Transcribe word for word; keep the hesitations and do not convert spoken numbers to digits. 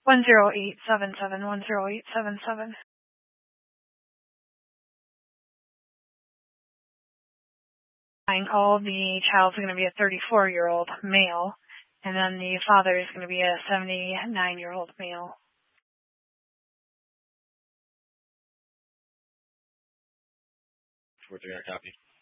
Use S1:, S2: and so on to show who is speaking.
S1: One zero eight seven seven one zero eight seven seven. Call the child's going to be a thirty-four-year-old male, and then the father is going to be a seventy-nine-year-old male.
S2: four three, copy.